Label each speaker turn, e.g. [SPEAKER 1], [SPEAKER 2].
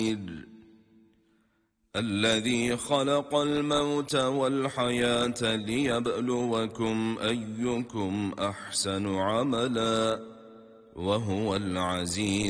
[SPEAKER 1] الذي خلق الموت والحياة ليبلوكم أيكم أحسن عملا وهو العزيز